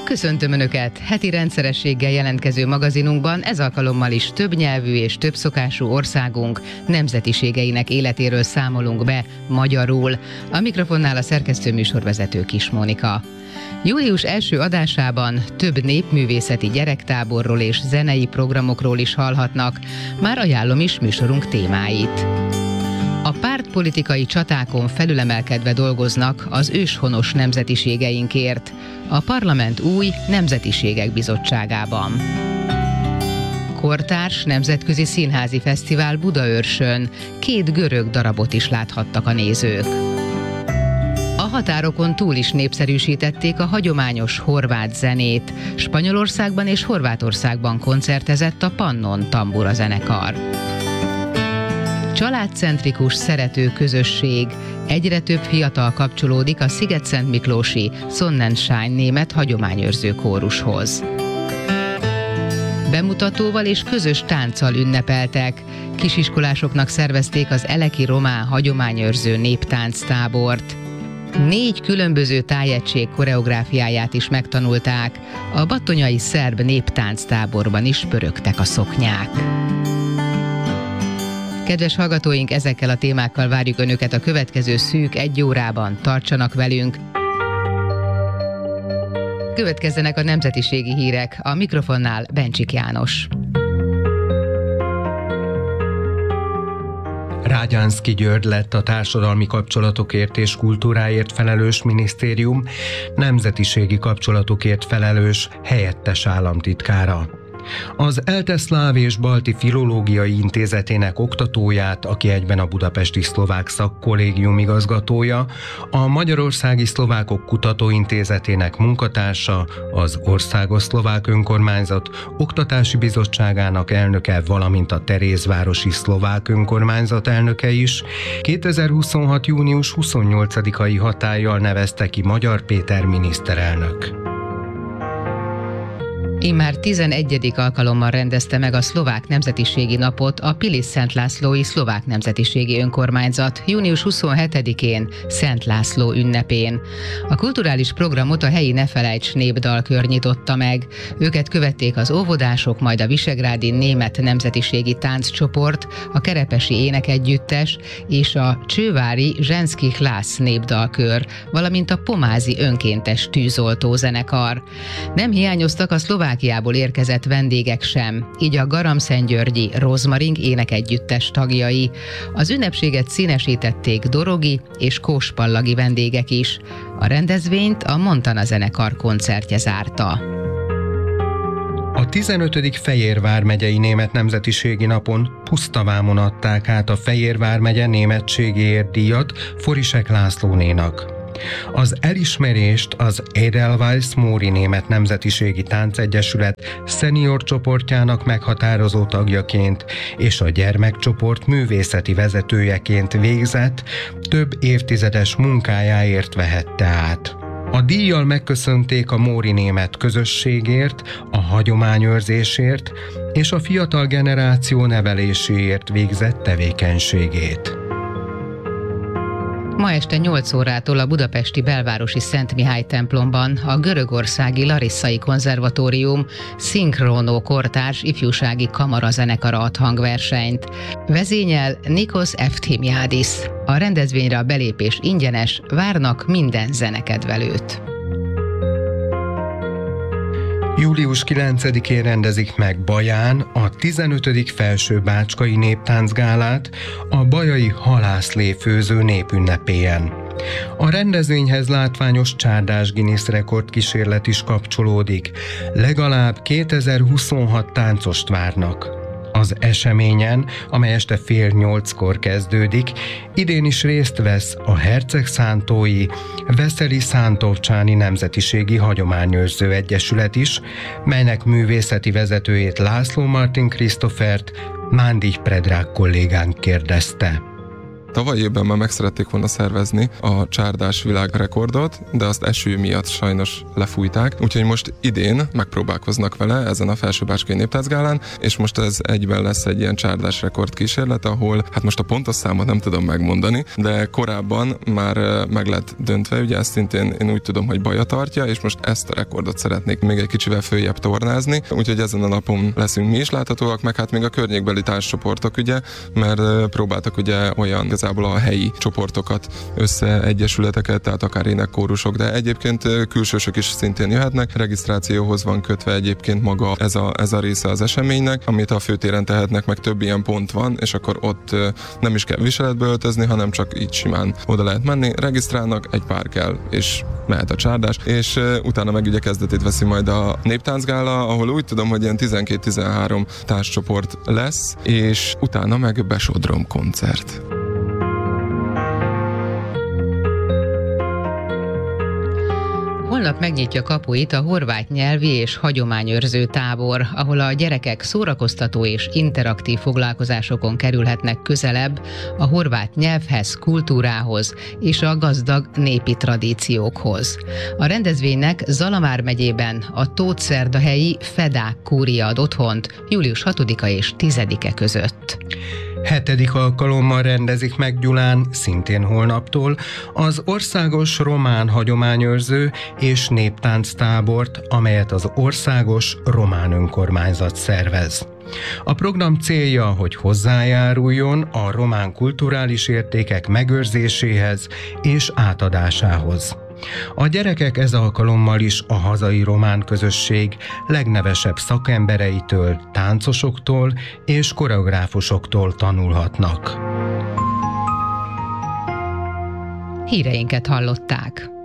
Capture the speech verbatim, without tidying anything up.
Köszöntöm Önöket! Heti rendszerességgel jelentkező magazinunkban ez alkalommal is többnyelvű és többszokású országunk nemzetiségeinek életéről számolunk be magyarul. A mikrofonnál a szerkesztő műsorvezető Kis Mónika. Július első adásában több népművészeti gyerektáborról és zenei programokról is hallhatnak, már ajánlom is műsorunk témáit. A pártpolitikai csatákon felülemelkedve dolgoznak az őshonos nemzetiségeinkért, a Parlament új Nemzetiségek Bizottságában. Kortárs nemzetközi színházi fesztivál Budaörsön, két görög darabot is láthattak a nézők. A határokon túl is népszerűsítették a hagyományos horvát zenét. Spanyolországban és Horvátországban koncertezett a Pannon tambura zenekar. Családcentrikus szerető közösség. Egyre több fiatal kapcsolódik a Szigetszentmiklósi Sonnenschein német hagyományőrző kórushoz. Bemutatóval és közös tánccal ünnepeltek. Kisiskolásoknak szervezték az Eleki román hagyományőrző néptánctábort. Négy különböző tájegység koreográfiáját is megtanulták. A battonyai szerb néptánctáborban is pörögtek a szoknyák. Kedves hallgatóink, ezekkel a témákkal várjuk Önöket a következő szűk egy órában. Tartsanak velünk! Következzenek a nemzetiségi hírek. A mikrofonnál Bencsik János. Rágyánszky György lett a társadalmi kapcsolatokért és kultúráért felelős minisztérium nemzetiségi kapcsolatokért felelős helyettes államtitkára. Az ELTE Szláv és Balti Filológiai Intézetének oktatóját, aki egyben a Budapesti Szlovák Szakkollégium igazgatója, a Magyarországi Szlovákok Kutatóintézetének munkatársa, az Országos Szlovák Önkormányzat Oktatási Bizottságának elnöke, valamint a Terézvárosi Szlovák Önkormányzat elnöke is kétezer-huszonhat. június huszonnyolcadikai hatállyal nevezte ki Magyar Péter miniszterelnök. Immár tizenegyedik alkalommal rendezte meg a Szlovák Nemzetiségi Napot a Pilis-Szentlászlói Szlovák Nemzetiségi Önkormányzat június huszonhetedikén Szent László ünnepén. A kulturális programot a helyi Ne Felejts népdalkör nyitotta meg. Őket követték az óvodások, majd a visegrádi német nemzetiségi tánccsoport, a kerepesi énekegyüttes és a csővári Zsenszki Hlász népdalkör, valamint a pomázi önkéntes tűzoltó zenekar. Nem hiányoztak a szlovák Szlovákiából érkezett vendégek sem, így a garamszentgyörgyi Rozmaring énekegyüttes tagjai. Az ünnepséget színesítették dorogi és kóspallagi vendégek is. A rendezvényt a Montana zenekar koncertje zárta. A tizenötödik Fejér vármegyei Német Nemzetiségi Napon pusztavámon adták át a Fejér vármegye németségéért díjat Forisek Lászlónénak. Az elismerést az Edelweiss Móri Német Nemzetiségi Táncegyesület szenior csoportjának meghatározó tagjaként és a gyermekcsoport művészeti vezetőjeként végzett, több évtizedes munkájáért vehette át. A díjjal megköszönték a móri német közösségért, a hagyományőrzésért és a fiatal generáció neveléséért végzett tevékenységét. Ma este nyolc órától a budapesti belvárosi Szent Mihály templomban a görögországi Larisszai Konzervatórium szinkronó kortárs ifjúsági kamarazenekara ad hangversenyt. Vezényel Nikos Eftimiadis. A rendezvényre a belépés ingyenes, várnak minden zenekedvelőt. július kilencedikén rendezik meg Baján a tizenötödik Felsőbácskai Néptáncgálát a bajai halászléfőző népünnepélyen. A rendezvényhez látványos csárdás Guinness rekordkísérlet is kapcsolódik. Legalább kétezer-huszonhat táncost várnak. Az eseményen, amely este fél nyolckor kezdődik, idén is részt vesz a Hercegszántói Veszeli Szántócsáni Nemzetiségi Hagyományőrző Egyesület is, melynek művészeti vezetőjét László Martin Krisztofert Mándich Predrag kollégánk kérdezte. Tavaly évben már meg szerették volna szervezni a csárdás világrekordot, de azt eső miatt sajnos lefújták, úgyhogy most idén megpróbálkoznak vele ezen a Felsőbácskai Néptáncgálán, és most ez egyben lesz egy ilyen csárdás rekord kísérlet, ahol, hát most a pontos számot nem tudom megmondani, de korábban már meg lett döntve, ugye ezt szintén én úgy tudom, hogy Baja tartja, és most ezt a rekordot szeretnék még egy kicsivel följebb tornázni, úgyhogy ezen a napon leszünk mi is láthatóak, meg hát még a környékbeli társcsoportok, ugye, mert próbáltak ugye olyan igazából a helyi csoportokat, összeegyesületeket, tehát akár énekkórusok, de egyébként külsősök is szintén jöhetnek. Regisztrációhoz van kötve egyébként maga ez a, ez a része az eseménynek, amit a főtéren tehetnek, meg több ilyen pont van, és akkor ott nem is kell viseletbe öltözni, hanem csak így simán oda lehet menni, regisztrálnak, egy pár kell, és mehet a csárdás, és utána meg ugye kezdetét veszi majd a Néptáncgála, ahol úgy tudom, hogy ilyen tizenkét-tizenhárom társcsoport lesz, és utána meg besodrom koncert. Holnap megnyitja kapuit a horvát nyelvi és hagyományőrző tábor, ahol a gyerekek szórakoztató és interaktív foglalkozásokon kerülhetnek közelebb a horvát nyelvhez, kultúrához és a gazdag népi tradíciókhoz. A rendezvénynek Zalamár megyében a Tótszerdahelyi Fedák kúria ad otthont július hatodika és tizedike között. Hetedik alkalommal rendezik meg Gyulán, szintén holnaptól, az Országos Román Hagyományőrző és Néptánctábort, amelyet az Országos Román Önkormányzat szervez. A program célja, hogy hozzájáruljon a román kulturális értékek megőrzéséhez és átadásához. A gyerekek ez alkalommal is a hazai román közösség legnevesebb szakembereitől, táncosoktól és koreográfusoktól tanulhatnak. Híreinket hallották.